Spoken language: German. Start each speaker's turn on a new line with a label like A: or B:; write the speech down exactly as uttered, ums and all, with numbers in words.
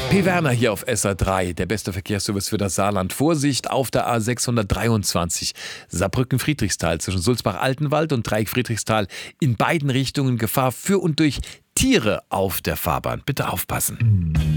A: P. Werner hier auf S R drei, der beste Verkehrsservice für das Saarland. Vorsicht auf der A sechshundertdreiundzwanzig Saarbrücken-Friedrichsthal zwischen Sulzbach-Altenwald und Dreieck-Friedrichsthal. In beiden Richtungen Gefahr für und durch Tiere auf der Fahrbahn. Bitte aufpassen.